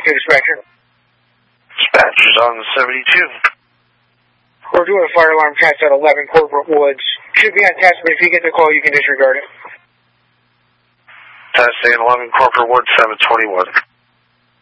dispatcher. Dispatcher's on the 72. We're doing a fire alarm test at 11 Corporate Woods. Should be on test, but if you get the call, you can disregard it. Testing 11 Corporate Woods, 721.